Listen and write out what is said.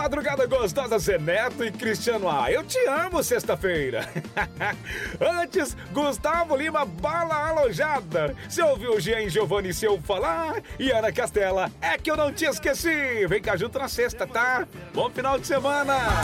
Madrugada gostosa, Zé Neto e Cristiano A. Eu te amo, sexta-feira. Antes, Gustavo Lima, Bala Alojada. Você ouviu o Jean Giovanni Seu falar? E Ana Castela, é que eu não te esqueci. Vem cá junto na sexta, tá? Bom final de semana.